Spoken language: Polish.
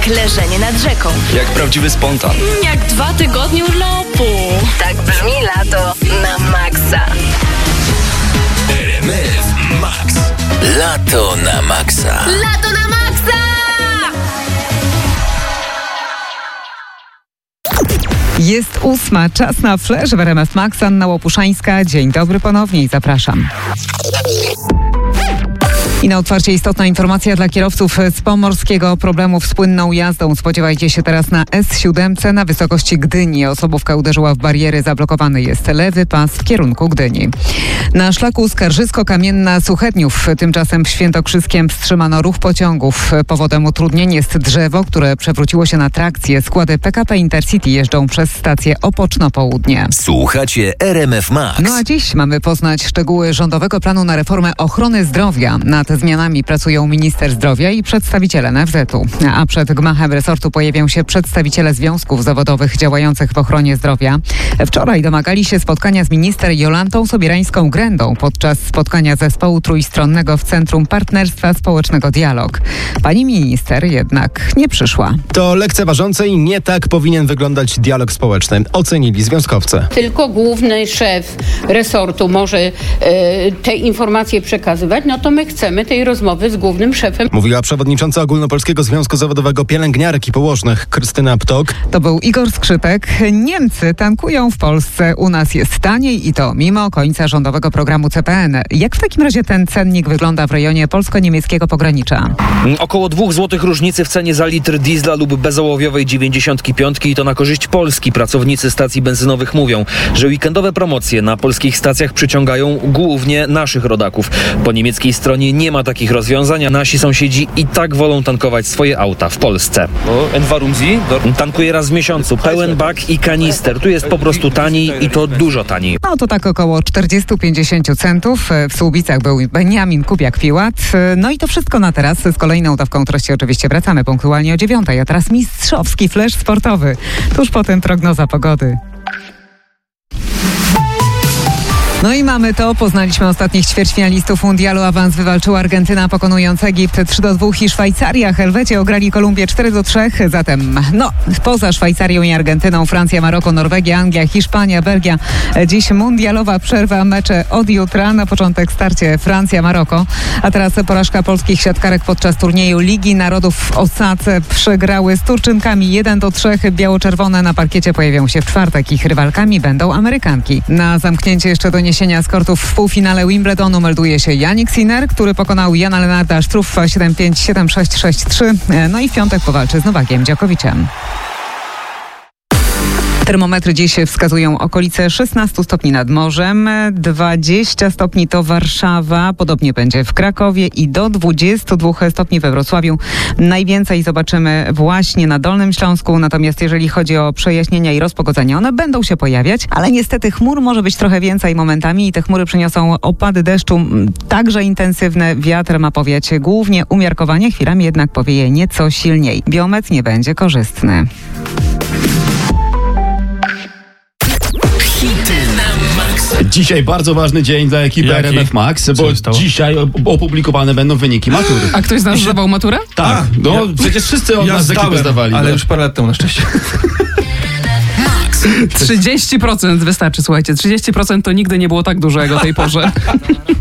Jak leżenie nad rzeką. Jak prawdziwy spontan. Jak 2 tygodnie urlopu. Tak brzmi lato na maksa. RMF Max. Lato na maksa. Lato na maksa! Jest 8, czas na flash w RMF Max. Anna Łopuszańska. Dzień dobry ponownie i zapraszam. I na otwarcie istotna informacja dla kierowców z pomorskiego. Problemów z płynną jazdą spodziewajcie się teraz na S7 na wysokości Gdyni. Osobówka uderzyła w bariery, zablokowany jest lewy pas w kierunku Gdyni. Na szlaku Skarżysko-Kamienna-Suchedniów tymczasem w Świętokrzyskiem wstrzymano ruch pociągów. Powodem utrudnień jest drzewo, które przewróciło się na trakcję. Składy PKP Intercity jeżdżą przez stację Opoczno-Południe. Słuchacie RMF Max. No a dziś mamy poznać szczegóły rządowego planu na reformę ochrony zdrowia. Nad zmianami pracują minister zdrowia i przedstawiciele NFZ-u. A przed gmachem resortu pojawią się przedstawiciele związków zawodowych działających w ochronie zdrowia. Wczoraj domagali się spotkania z minister Jolantą Sobierańską-Grędą podczas spotkania zespołu trójstronnego w Centrum Partnerstwa Społecznego Dialog. Pani minister jednak nie przyszła. To lekceważące i nie tak powinien wyglądać dialog społeczny, ocenili związkowcy. Tylko główny szef resortu może te informacje przekazywać, no to my chcemy tej rozmowy z głównym szefem. Mówiła przewodnicząca Ogólnopolskiego Związku Zawodowego Pielęgniarek i Położnych Krystyna Ptok. To był Igor Skrzypek. Niemcy tankują w Polsce. U nas jest taniej i to mimo końca rządowego programu CPN. Jak w takim razie ten cennik wygląda w rejonie polsko-niemieckiego pogranicza? Około 2 zł różnicy w cenie za litr diesla lub bezołowiowej 95 i to na korzyść Polski. Pracownicy stacji benzynowych mówią, że weekendowe promocje na polskich stacjach przyciągają głównie naszych rodaków. Po niemieckiej stronie nie ma takich rozwiązań, a nasi sąsiedzi i tak wolą tankować swoje auta w Polsce. Tankuję raz w miesiącu, pełen bak i kanister. Tu jest po prostu taniej i to dużo taniej. No to tak około 40-50 centów. W Słubicach był Beniamin Kupiak-Piłat. No i to wszystko na teraz. Z kolejną dawką treści oczywiście wracamy punktualnie o 9. A teraz mistrzowski flash sportowy. Tuż potem prognoza pogody. No i mamy to. Poznaliśmy ostatnich ćwierćfinalistów mundialu. Awans wywalczyła Argentyna, pokonując Egipt 3-2 i Szwajcaria. Helwecie ograli Kolumbię 4-3. Zatem poza Szwajcarią i Argentyną Francja, Maroko, Norwegia, Anglia, Hiszpania, Belgia. Dziś mundialowa przerwa, mecze od jutra. Na początek starcie Francja-Maroko. A teraz porażka polskich siatkarek podczas turnieju Ligi Narodów w Osace. Przegrały z Turczynkami 1-3. Biało-czerwone na parkiecie pojawią się w czwartek. Ich rywalkami będą Amerykanki. Na zamknięcie jeszcze doniesienia z kortów w półfinale Wimbledonu melduje się Jannik Sinner, który pokonał Jana Lenarda Struff 7-5, 7-6, 6-3. No i w piątek powalczy z Nowakiem Dziokowiciem. Termometry dziś wskazują okolice 16 stopni nad morzem, 20 stopni to Warszawa, podobnie będzie w Krakowie i do 22 stopni we Wrocławiu. Najwięcej zobaczymy właśnie na Dolnym Śląsku, natomiast jeżeli chodzi o przejaśnienia i rozpogodzenia, one będą się pojawiać, ale niestety chmur może być trochę więcej momentami i te chmury przyniosą opady deszczu, także intensywne. Wiatr ma powiać głównie umiarkowanie, chwilami jednak powieje nieco silniej. Biometr nie będzie korzystny. Dzisiaj bardzo ważny dzień dla ekipy RMF Max, bo dzisiaj opublikowane będą wyniki matury. A ktoś z nas zdawał maturę? Tak, przecież wszyscy od nas z ekipy zdawali. Ale już parę lat temu na szczęście. 30% wystarczy, słuchajcie. 30% to nigdy nie było tak dużo jak o tej porze.